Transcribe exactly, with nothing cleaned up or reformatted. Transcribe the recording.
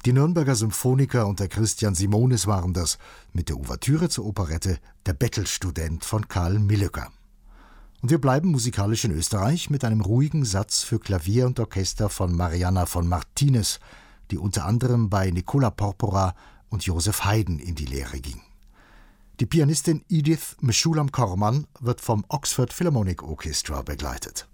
Die Nürnberger Symphoniker unter Christian Simonis waren das, mit der Ouvertüre zur Operette Der Bettelstudent von Carl Millöcker. Und wir bleiben musikalisch in Österreich mit einem ruhigen Satz für Klavier und Orchester von Marianna von Martinez, die unter anderem bei Nicola Porpora und Joseph Haydn in die Lehre ging. Die Pianistin Edith Meshulam Korman wird vom Oxford Philharmonic Orchestra begleitet.